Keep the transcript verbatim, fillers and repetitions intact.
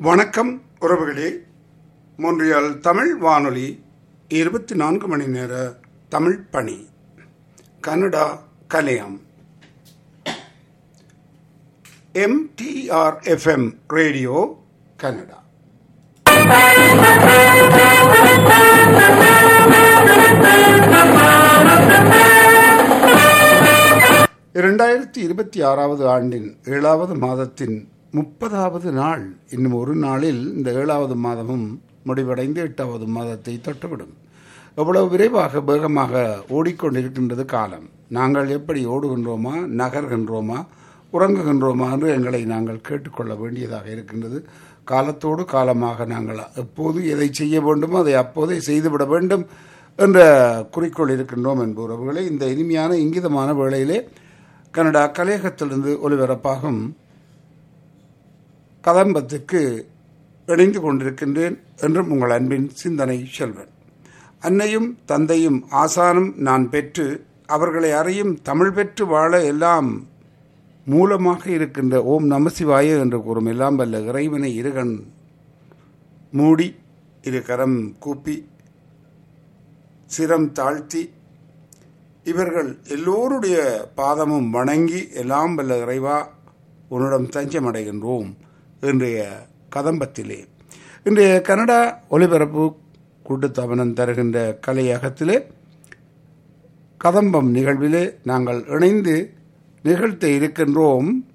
வணக்கம் உறவுகளே. மொன்றியால் தமிழ் வானொலி இருபத்தி நான்கு மணி நேர தமிழ் பணி. Canada கலையம் MTR FM radio Canada. இரண்டாயிரத்தி இருபத்தி ஆறாவது ஆண்டின் ஏழாவது மாதத்தின் முப்பதாவது நாள். இன்னும் ஒரு நாளில் இந்த ஏழாவது மாதமும் முடிவடைந்து எட்டாவது மாதத்தை தொட்டுவிடும். எவ்வளவு விரைவாக வேகமாக ஓடிக்கொண்டிருக்கின்றது காலம். நாங்கள் எப்படி ஓடுகின்றோமா, நகர்கின்றோமா, உறங்குகின்றோமா என்று எங்களை நாங்கள் கேட்டுக்கொள்ள வேண்டியதாக இருக்கின்றது. காலத்தோடு காலமாக நாங்கள் எப்போது எதை செய்ய வேண்டுமோ அதை அப்போதே செய்துவிட வேண்டும் என்ற குறிக்கோள் இருக்கின்றோம் என்பவர்களை இந்த இனிமையான இங்கிதமான வேளையிலே கனடா கலையகத்திலிருந்து ஒலிபரப்பாகும் கதம்பத்துக்கு இணைந்து கொண்டிருக்கின்றேன் என்றும் உங்கள் அன்பின் சிந்தனை செல்வன். அன்னையும் தந்தையும் ஆசானும் நான் பெற்று அவர்களை அறியும் தமிழ் பெற்று வாழ எல்லாம் மூலமாக இருக்கின்ற ஓம் நமசிவாய என்று கூறும் எல்லாம் வல்ல இறைவனை இருகண் மூடி இரு கரம் கூப்பி சிரம் தாழ்த்தி இவர்கள் எல்லோருடைய பாதமும் வணங்கி எல்லாம் வல்ல இறைவா உன்னிடம் தஞ்சமடைகின்றோம் இன்றைய கதம்பத்திலே. இன்றைய கனடா ஒலிபரப்பு கூட்டுத்தாபனம் தருகின்ற கலையகத்திலே கதம்பம் நிகழ்விலே நாங்கள் இணைந்து நிகழ்த்த இருக்கின்றோம்.